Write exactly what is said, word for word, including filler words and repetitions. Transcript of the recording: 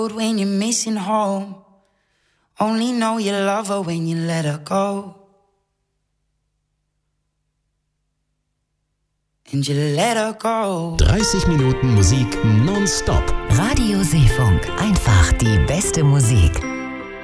When you're missing home, only know you love her when you let her go. And you let her go. dreißig Minuten Musik nonstop. Radio Seefunk. Einfach die beste Musik.